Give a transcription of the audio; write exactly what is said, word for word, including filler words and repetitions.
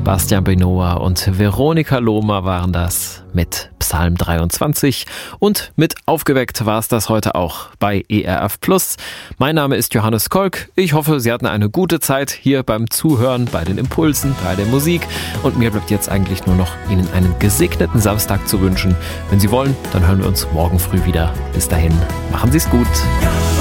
Bastian Benoa und Veronika Lohmer waren das mit Psalm dreiundzwanzig. Und mit Aufgeweckt war es das heute auch bei E R F Plus. Mein Name ist Johannes Kolk. Ich hoffe, Sie hatten eine gute Zeit hier beim Zuhören, bei den Impulsen, bei der Musik. Und mir bleibt jetzt eigentlich nur noch, Ihnen einen gesegneten Samstag zu wünschen. Wenn Sie wollen, dann hören wir uns morgen früh wieder. Bis dahin, machen Sie es gut.